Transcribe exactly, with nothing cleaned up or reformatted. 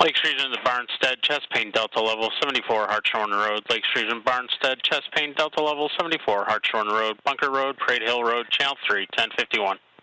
Lakes Region to Barnstead, chest pain Delta level seventy-four, Hartshorn Road. Lakes Region Barnstead, chest pain Delta level seventy-four, Hartshorn Road, Bunker Road, Parade Hill Road, Channel three, ten fifty-one.